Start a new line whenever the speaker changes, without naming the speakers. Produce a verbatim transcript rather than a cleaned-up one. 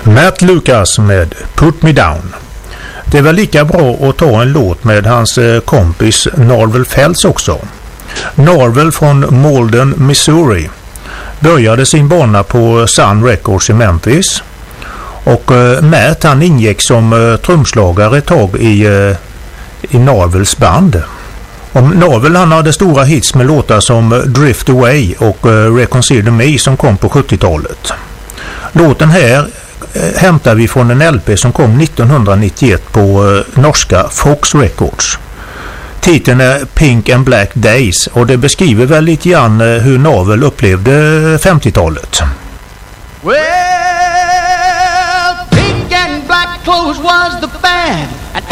Matt Lucas med Put Me Down. Det är väl lika bra att ta en låt med hans kompis Norvel Phelps också. Norvel från Malden, Missouri började sin bana på Sun Records i Memphis. Och Matt han ingick som trumslagare ett tag i, i Norvels band. Och Norvel han hade stora hits med låtar som Drift Away och Reconsider Me som kom på sjuttiotalet. Låten här hämtar vi från en L P som kom nittonhundranittioett på norska Fox Records. Titeln är Pink and Black Days och det beskriver väl lite grann hur Norvel upplevde femtiotalet.
Well, pink and black clothes was the band.